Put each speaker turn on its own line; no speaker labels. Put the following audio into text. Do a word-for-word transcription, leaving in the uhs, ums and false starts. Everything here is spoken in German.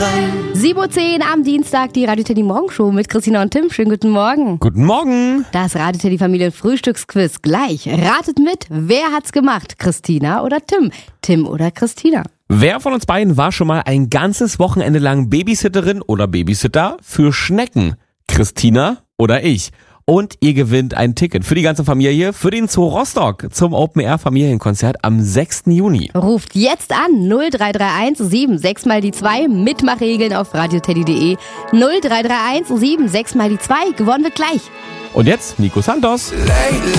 sieben Uhr zehn am Dienstag, die Radio Teddy Morgenshow mit Christina und Tim. Schönen guten Morgen.
Guten Morgen.
Das Radio Teddy Familien Frühstücksquiz gleich. Ratet mit, wer hat's gemacht? Christina oder Tim? Tim oder Christina?
Wer von uns beiden war schon mal ein ganzes Wochenende lang Babysitterin oder Babysitter für Schnecken? Christina oder ich? Und ihr gewinnt ein Ticket für die ganze Familie für den Zoo Rostock zum Open-Air-Familienkonzert am sechsten Juni.
Ruft jetzt an null drei drei eins sieben sechs mal die zwei. Mitmachregeln auf radioteddy punkt de. null drei drei eins sieben sechs mal die zwei. Gewonnen wird gleich.
Und jetzt Nico Santos.